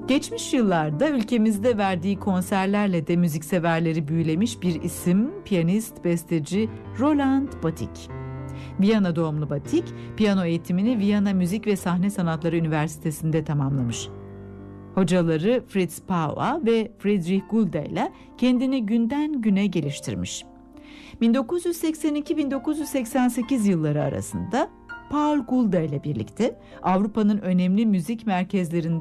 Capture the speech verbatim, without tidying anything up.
Geçmiş yıllarda ülkemizde verdiği konserlerle de müzikseverleri büyülemiş bir isim, piyanist, besteci Roland Batik. Viyana doğumlu Batik, piyano eğitimini Viyana Müzik ve Sahne Sanatları Üniversitesi'nde tamamlamış. Hocaları Fritz Paua ve Friedrich Gulda ile kendini günden güne geliştirmiş. bin dokuz yüz seksen iki - bin dokuz yüz seksen sekiz yılları arasında Paul Gulda ile birlikte Avrupa'nın önemli müzik merkezlerinde